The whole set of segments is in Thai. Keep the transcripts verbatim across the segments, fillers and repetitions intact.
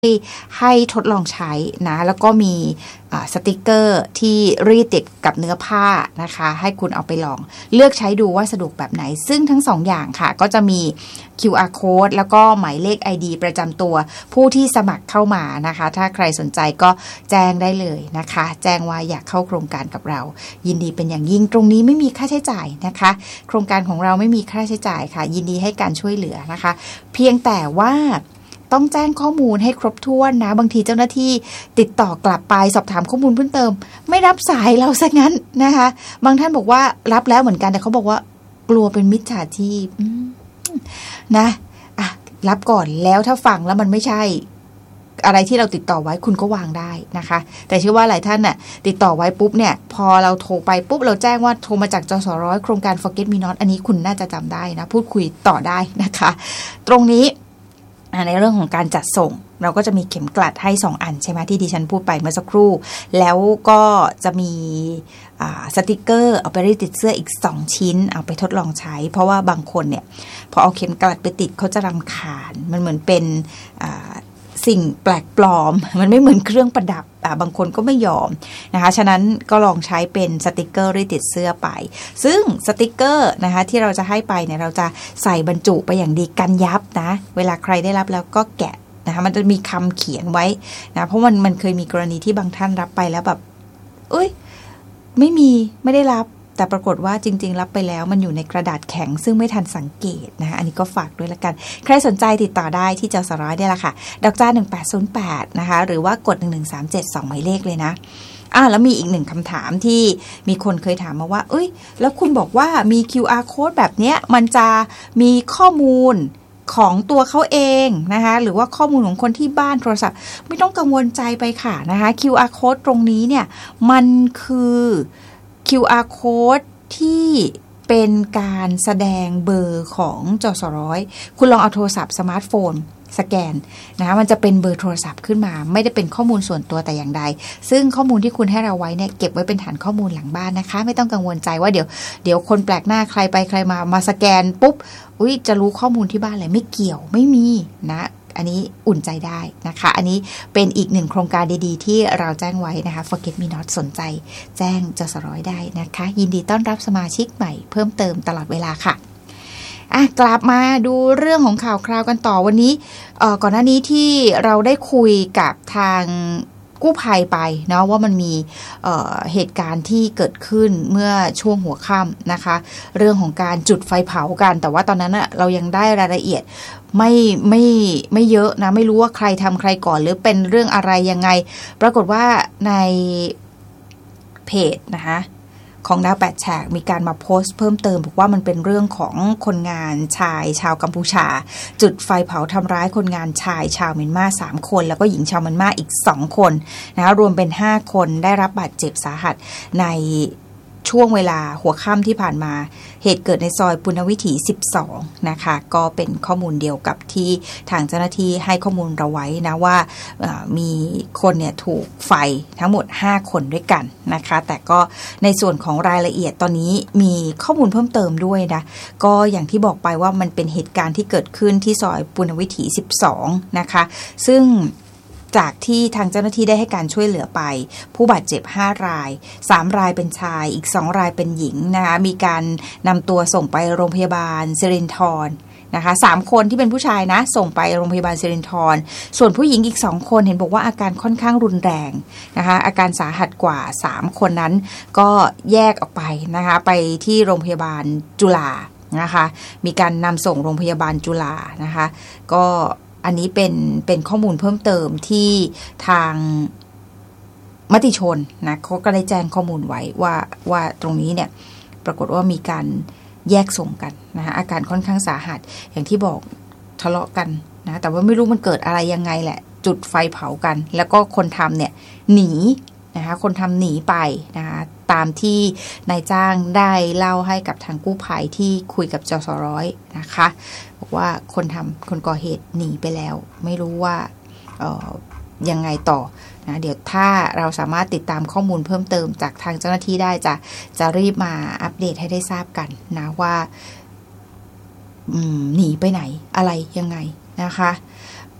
ให้ทดลองใช้นะแล้วก็มีสติกเกอร์ที่รีดติดกับเนื้อผ้านะคะให้คุณเอาไปลองเลือกใช้ดูว่าสะดวกแบบไหนซึ่งทั้งสองอย่างค่ะก็จะมี คิว อาร์ Code แล้วก็หมายเลข ไอ ดี ประจำตัวผู้ที่สมัครเข้ามานะคะถ้าใครสนใจก็แจ้งได้เลยนะคะแจ้งว่าอยากเข้าโครงการกับเรายินดีเป็นอย่างยิ่งตรงนี้ไม่มีค่าใช้จ่ายนะคะโครงการของเราไม่มีค่าใช้จ่ายค่ะยินดีให้การช่วยเหลือนะคะเพียงแต่ว่าต้องแจ้งข้อมูลให้ครบถ้วนนะบางทีเจ้าหน้าที่ติดต่อกลับไปสอบถามข้อมูลเพิ่มเติมไม่รับสายเราซะงั้นนะคะบางท่านบอกว่ารับแล้วเหมือนกันแต่เขาบอกว่ากลัวเป็นมิจฉาชีพนะอ่ะรับก่อนแล้วถ้าฟังแล้วมันไม่ใช่อะไรที่เราติดต่อไว้คุณก็วางได้นะคะแต่เชื่อว่าหลายท่านน่ะติดต่อไว้ปุ๊บเนี่ยพอเราโทรไปปุ๊บเราแจ้งว่าโทรมาจากจสร้อยโครงการ Forget Me Not อันนี้คุณน่าจะจำได้นะพูดคุยต่อได้นะคะตรงนี้ในเรื่องของการจัดส่งเราก็จะมีเข็มกลัดให้สองอันใช่ไหมที่ดิฉันพูดไปเมื่อสักครู่แล้วก็จะมีสติกเกอร์เอาไปติดเสื้ออีกสองชิ้นเอาไปทดลองใช้เพราะว่าบางคนเนี่ยพอเอาเข็มกลัดไปติดเขาจะรำคาญมันเหมือนเป็นสิ่งแปลกปลอมมันไม่เหมือนเครื่องประดับบางคนก็ไม่ยอมนะคะฉะนั้นก็ลองใช้เป็นสติกเกอร์ติดเสื้อไปซึ่งสติกเกอร์นะคะที่เราจะให้ไปเนี่ยเราจะใส่บรรจุไปอย่างดีกันยับนะเวลาใครได้รับแล้วก็แกะนะคะมันจะมีคำเขียนไว้นะเพราะมันมันเคยมีกรณีที่บางท่านรับไปแล้วแบบเอ้ยไม่มีไม่ได้รับแต่ปรากฏว่าจริงๆรับไปแล้วมันอยู่ในกระดาษแข็งซึ่งไม่ทันสังเกตนะคะอันนี้ก็ฝากด้วยละกันใครสนใจติดต่อได้ที่จสร้อยได้ละค่ะดอกจันหนึ่งแปดศูนย์แปดนะคะหรือว่ากดหนึ่งหนึ่งสามเจ็ดสองหมายเลขเลยนะอ่าแล้วมีอีกหนึ่งคำถามที่มีคนเคยถามมาว่าเอ้ยแล้วคุณบอกว่ามี คิว อาร์ Code แบบเนี้ยมันจะมีข้อมูลของตัวเขาเองนะคะหรือว่าข้อมูลของคนที่บ้านโทรศัพท์ไม่ต้องกังวลใจไปค่ะนะคะ คิว อาร์ Code ตรงนี้เนี่ยมันคือ คิว อาร์ Code ที่เป็นการแสดงเบอร์ของจสร้อยคุณลองเอาโทรศัพท์สมาร์ทโฟนสแกนนะคะมันจะเป็นเบอร์โทรศัพท์ขึ้นมาไม่ได้เป็นข้อมูลส่วนตัวแต่อย่างใดซึ่งข้อมูลที่คุณให้เราไว้เนี่ยเก็บไว้เป็นฐานข้อมูลหลังบ้านนะคะไม่ต้องกังวลใจว่าเดี๋ยวเดี๋ยวคนแปลกหน้าใครไปใครมามาสแกนปุ๊บอุ๊ยจะรู้ข้อมูลที่บ้านเลยไม่เกี่ยวไม่มีนะอันนี้อุ่นใจได้นะคะอันนี้เป็นอีกหนึ่งโครงการดีๆที่เราแจ้งไว้นะคะ Forget Me Not สนใจแจ้งจสร้อยได้นะคะยินดีต้อนรับสมาชิกใหม่เพิ่มเติมตลอดเวลาค่ะอ่ะกลับมาดูเรื่องของข่าวคราวกันต่อวันนี้เอ่อก่อนหน้านี้ที่เราได้คุยกับทางกู้ภัยไปเนาะว่ามันมี เอ่อ เหตุการณ์ที่เกิดขึ้นเมื่อช่วงหัวค่ำนะคะเรื่องของการจุดไฟเผากันแต่ว่าตอนนั้นอะเรายังได้รายละเอียดไม่ไม่ไม่เยอะนะไม่รู้ว่าใครทำใครก่อนหรือเป็นเรื่องอะไรยังไงปรากฏว่าในเพจนะคะของดาวแปดแฉกมีการมาโพสต์เพิ่มเติมบอกว่ามันเป็นเรื่องของคนงานชายชาวกัมพูชาจุดไฟเผาทำร้ายคนงานชายชาวเมียนมาสามคนแล้วก็หญิงชาวเมียนมาอีกสองคนนะคะรวมเป็นห้าคนได้รับบาดเจ็บสาหัสในช่วงเวลาหัวค่ำที่ผ่านมาเหตุเกิดในซอยปุณณวิถีสิบสองนะคะก็เป็นข้อมูลเดียวกับที่ทางเจ้าหน้าที่ให้ข้อมูลเราไว้นะว่ามีคนเนี่ยถูกไฟทั้งหมดห้าคนด้วยกันนะคะแต่ก็ในส่วนของรายละเอียดตอนนี้มีข้อมูลเพิ่มเติมด้วยนะก็อย่างที่บอกไปว่ามันเป็นเหตุการณ์ที่เกิดขึ้นที่ซอยปุณณวิถีสิบสองนะคะซึ่งจากที่ทางเจ้าหน้าที่ได้ให้การช่วยเหลือไปผู้บาดเจ็บห้ารายสามรายเป็นชายอีกสองรายเป็นหญิงนะคะมีการนำตัวส่งไปโรงพยาบาลสิรินธรนะคะสามคนที่เป็นผู้ชายนะส่งไปโรงพยาบาลสิรินธรส่วนผู้หญิงอีกสองคนเห็นบอกว่าอาการค่อนข้างรุนแรงนะคะอาการสาหัสกว่าสามคนนั้นก็แยกออกไปนะคะไปที่โรงพยาบาลจุฬานะคะมีการนำส่งโรงพยาบาลจุฬานะคะก็อันนี้เป็นเป็นข้อมูลเพิ่มเติมที่ทางมติชนนะเขาก็ได้แจ้งข้อมูลไว้ว่าว่าตรงนี้เนี่ยปรากฏว่ามีการแยกส่งกันนะคะอาการค่อนข้างสาหัสอย่างที่บอกทะเลาะกันนะแต่ว่าไม่รู้มันเกิดอะไรยังไงแหละจุดไฟเผากันแล้วก็คนทำเนี่ยหนีนะคะคนทำหนีไปนะคะตามที่นายจ้างได้เล่าให้กับทางกู้ภัยที่คุยกับจสร้อยนะคะบอกว่าคนทำคนก่อเหตุหนีไปแล้วไม่รู้ว่าเอ่อยังไงต่อนะเดี๋ยวถ้าเราสามารถติดตามข้อมูลเพิ่มเติมจากทางเจ้าหน้าที่ได้จะจะรีบมาอัปเดตให้ได้ทราบกันนะว่าหนีไปไหนอะไรยังไงนะคะ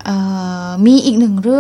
เอ่อมีอีกหนึ่งเรื่อง